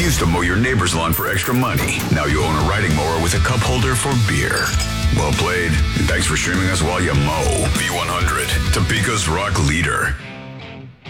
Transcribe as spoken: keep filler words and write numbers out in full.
used to mow your neighbor's lawn for extra money. Now you own a riding mower with a cup holder for beer. Well played. And thanks for streaming us while you mow. V one hundred, Topeka's rock leader.